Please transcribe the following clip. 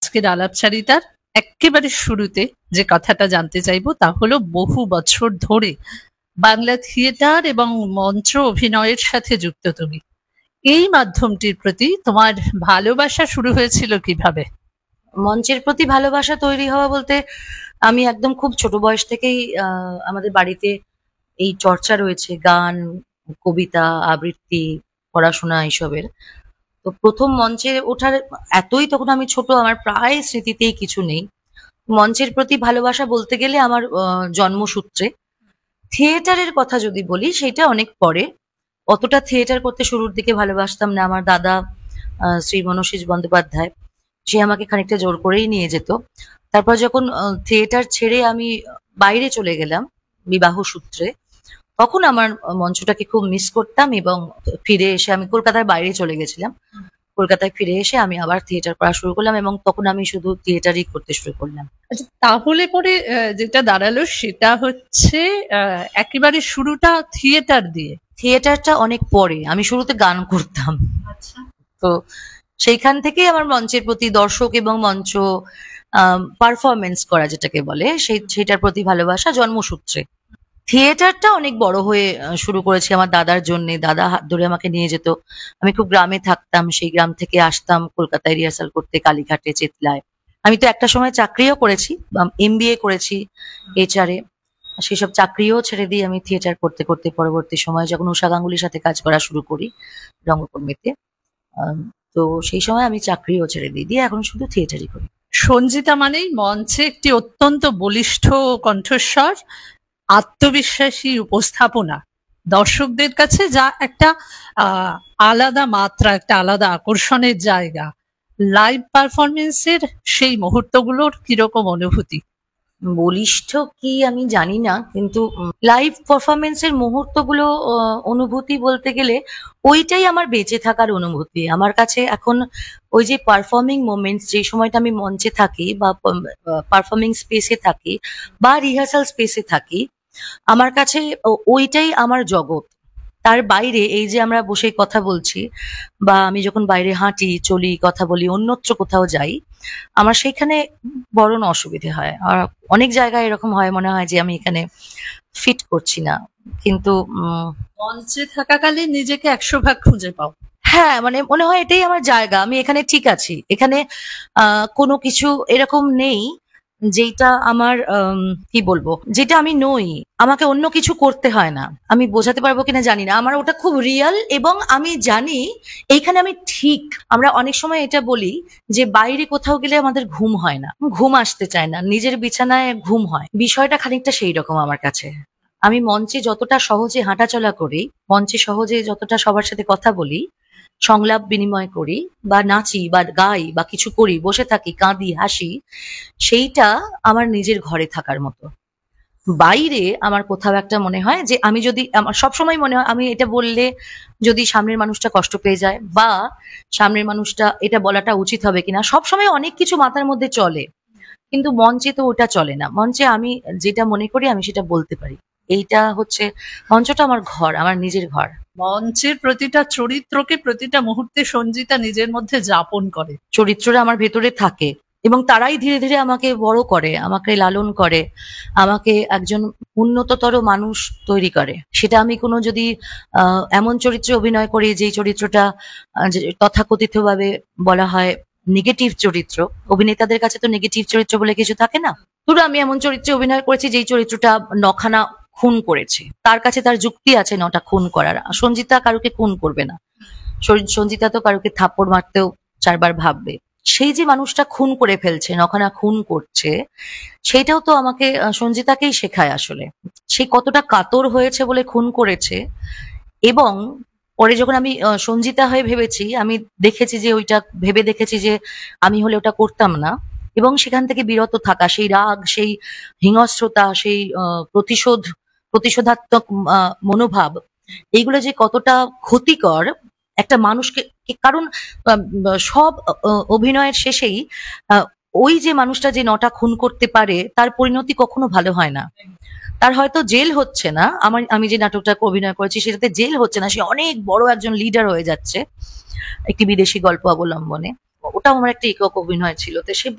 আজকের আলাপচারিতার একেবারে শুরুতে যে কথাটা জানতে চাইবো তা হলো বহু বছর ধরে বাংলা থিয়েটার এবং মঞ্চ অভিনয়ের সাথে যুক্ত তুমি। এই মাধ্যমটির প্রতি তোমার ভালোবাসা শুরু হয়েছিল কিভাবে? মঞ্চের প্রতি ভালোবাসা তৈরি হওয়া বলতে আমি একদম খুব ছোট বয়স থেকেই আমাদের বাড়িতে এই চর্চা রয়েছে গান, কবিতা, আবৃত্তি, পড়াশোনা এইসবের। তো প্রথম মঞ্চে ওঠার এতই তখন আমি ছোট, আমার প্রায় স্মৃতিতেই কিছু নেই। মঞ্চের প্রতি ভালোবাসা বলতে গেলে আমার জন্মসূত্রে। থিয়েটারের কথা যদি বলি সেটা অনেক পরে। অতটা থিয়েটার করতে শুরুর দিকে ভালোবাসতাম না। আমার দাদা শ্রী মনসীজ বন্দ্যোপাধ্যায়, সে আমাকে খানিকটা জোর করেই নিয়ে যেত। তারপর যখন থিয়েটার ছেড়ে আমি বাইরে চলে গেলাম বিবাহ সূত্রে, তখন আমার মঞ্চটাকে খুব মিস করতাম এবং ফিরে এসে আমি কলকাতার বাইরে চলে গেছিলাম। কলকাতায় ফিরে এসে আমি আবার থিয়েটার করা শুরু করলাম এবং তখন আমি শুধু থিয়েটারই করতে শুরু করলাম। আচ্ছা, তাহলে পরে যেটা দাঁড়ালো সেটা হচ্ছে একেবারে শুরুটা থিয়েটার দিয়ে। থিয়েটারটা অনেক পরে, আমি শুরুতে গান করতাম। আচ্ছা, তো সেইখান থেকেই আমার মঞ্চের প্রতি দর্শক এবং মঞ্চ পারফরমেন্স করা যেটাকে বলে সেটার প্রতি ভালোবাসা জন্মসূত্রে। থিয়েটারটা অনেক বড় হয়ে শুরু করেছি আমার দাদার জন্যে। দাদা হাত ধরে আমাকে নিয়ে যেত। আমি খুব গ্রামে থাকতাম, সেই গ্রাম থেকে আসতাম কলকাতায় রিহার্সাল করতে, কালীঘাটে, চেতলায়। আমি তো একটা সময় চাকরিও করেছি, MBA করেছি HR-এ। সেসব চাকরিও ছেড়ে দিয়ে আমি থিয়েটার করতে করতে পরবর্তী সময়ে যখন উষা গাঙ্গুলির সাথে কাজ করা শুরু করি রঙ্গকর্মীতে, তো সেই সময় আমি চাকরিও ছেড়ে দিয়ে এখন শুধু থিয়েটারই করি। সঞ্জিতা মানেই মঞ্চে একটি অত্যন্ত বলিষ্ঠ কণ্ঠস্বর, আত্মবিশ্বাসী উপস্থাপনা, দর্শকদের কাছে যা একটা আলাদা মাত্রা, একটা আলাদা আকর্ষণের জায়গা। লাইভ পারফরমেন্সের সেই মুহূর্তগুলোর কিরকম অনুভূতি? বলিষ্ঠ কি আমি জানি না, কিন্তু লাইভ পারফরমেন্সের মুহূর্তগুলো অনুভূতি বলতে গেলে ওইটাই আমার বেঁচে থাকার অনুভূতি আমার কাছে এখন। ওই যে পারফর্মিং মোমেন্টস, যে সময়টা আমি মঞ্চে থাকি বা পারফর্মিং স্পেসে থাকি বা রিহার্সাল স্পেসে থাকি, আমার কাছে ওইটাই আমার জগৎ। তার বাইরে এই যে আমরা বসে কথা বলছি বা আমি যখন বাইরে হাঁটি, চলি, কথা বলি, অন্যত্র কোথাও যাই, আমার সেইখানে বরং অসুবিধে হয়। আর অনেক জায়গায় এরকম হয়, মনে হয় যে আমি এখানে ফিট করছি না। কিন্তু মঞ্চে থাকাকালীন নিজেকে 100 ভাগ খুঁজে পাও। হ্যাঁ, মানে মনে হয় এটাই আমার জায়গা, আমি এখানে ঠিক আছি। এখানে কোনো কিছু এরকম নেই যেটা আমার কি বলবো, যেটা আমি নই। আমাকে অন্য কিছু করতে হয় না। আমি বোঝাতে পারবো কিনা জানি না, আমার ওটা খুব রিয়েল এবং আমি জানি এইখানে আমি ঠিক। আমরা অনেক সময় এটা বলি যে বাইরে কোথাও গেলে আমাদের ঘুম হয় না, ঘুম আসতে চায় না, নিজের বিছানায় ঘুম হয়। বিষয়টা খানিকটা সেই রকম আমার কাছে। আমি মঞ্চে যতটা সহজে হাঁটাচলা করি, মঞ্চে সহজে যতটা সবার সাথে কথা বলি, সংলাপ বিনিময় করি বা নাচি বা গাই বা কিছু করি, বসে থাকি, কাঁদি, হাসি, সেইটা আমার নিজের ঘরে থাকার মতো। বাইরে আমার কোথাও একটা মনে হয় যে আমি যদি, আমার সবসময় মনে হয় আমি এটা বললে যদি সামনের মানুষটা কষ্ট পেয়ে যায় বা সামনের মানুষটা এটা বলাটা উচিত হবে কিনা, সবসময় অনেক কিছু মাথার মধ্যে চলে। কিন্তু মঞ্চে তো ওটা চলে না। মঞ্চে আমি যেটা মনে করি আমি সেটা বলতে পারি। এইটা হচ্ছে, মঞ্চটা আমার ঘর, আমার নিজের ঘর। মঞ্চের প্রতিটা চরিত্রকে প্রতিটা মুহূর্তে সঞ্জিতা নিজের মধ্যে যাপন করে। চরিত্রটা আমার ভেতরে থাকে এবং তারাই ধীরে ধীরে আমাকে বড় করে, আমাকে লালন করে, আমাকে একজন উন্নততর মানুষ তৈরি করে। সেটা আমি কোনো যদি এমন চরিত্রে অভিনয় করি যেই চরিত্রটা তথাকথিত ভাবে বলা হয় নেগেটিভ চরিত্র, অভিনেতাদের কাছে তো নেগেটিভ চরিত্র বলে কিছু থাকে না। ধরো আমি এমন চরিত্রে অভিনয় করেছি যেই চরিত্রটা 9খানা খুন করেছে, তার কাছে তার যুক্তি আছে 9টা খুন করার। সঞ্জিতা কারুকে খুন করবে না, সঞ্জিতা তো কারুকে থাপ্পড় মারতেও 4বার ভাববে। সেই যে মানুষটা খুন করে ফেলছে, 9খানা খুন করছে, সেইটাও তো আমাকে সঞ্জিতাকেই শেখায় আসলে। সে কতটা কাতর হয়েছে বলে খুন করেছে। এবং পরে যখন আমি সঞ্জিতা হয়ে ভেবেছি, আমি দেখেছি যে ওইটা ভেবে দেখেছি যে আমি হলে ওটা করতাম না এবং সেখান থেকে বিরত থাকা, সেই রাগ, সেই হিংস্রতা, সেই প্রতিশোধাত্মক মনোভাব, এইগুলো যে কতটা ক্ষতিকর একটা মানুষকে। কারণ সব অভিনয়ের শেষেই ওই যে মানুষটা যে 9টা খুন করতে পারে তার পরিণতি কখনো ভালো হয় না। তার হয়তো জেল হচ্ছে না, আমি যে নাটকটা অভিনয় করেছি সেটাতে জেল হচ্ছে না, সে অনেক বড় একজন লিডার হয়ে যাচ্ছে একটি বিদেশি গল্প অবলম্বনে। ওটাও আমার একটা একক অভিনয় ছিল। তো সে